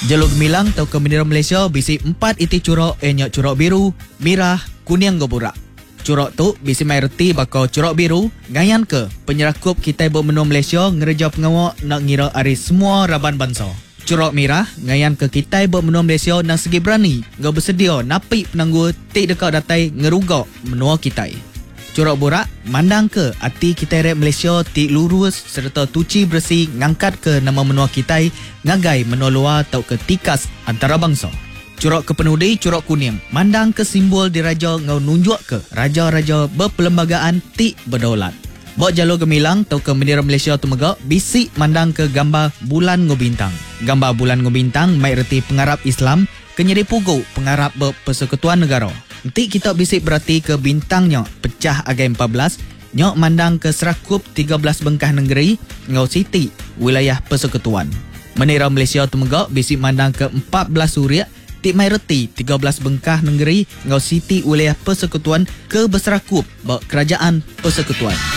Jalur gemilang atau ke bendera Malaysia bisi 4 iti curok nyok curok biru, merah, kuning go burak. Curok tu bisi mai reti bakal curok biru ngayan ke penyerakup kita benua Malaysia ngereja pengawak nak ngira ari semua raban bangsa. Curok merah ngayan ke kita benua Malaysia nang segi berani ngau bersedia napi penangguh tik dekat datai ngerugak menua kita. Curok burak mandang ke hati kita rep Malaysia tik lurus serta tuci bersih ngangkat ke nama menua kita ngagai menua luar atau ke tikas antara bangsa. Curok kepenudi curok kuning mandang ke simbol diraja ngau nunjuk ke raja-raja berperlembagaan tik berdaulat. Bok jalur gemilang atau ke bendera Malaysia tu megak bisik mandang ke gambar bulan ngobintang. Gambar bulan ngobintang mai reti pengarap Islam kenyeri pugu pengarap berpersekutuan negara. Nanti kita bisik berarti ke bintangnya pecah agai 14 nyok mandang ke serakup 13 bengkah negeri ngau siti wilayah persekutuan. Menira Malaysia tu megak bisik mandang ke 14 suria tik mai reti 13 bengkah negeri ngau siti wilayah persekutuan ke berserakup kerajaan persekutuan.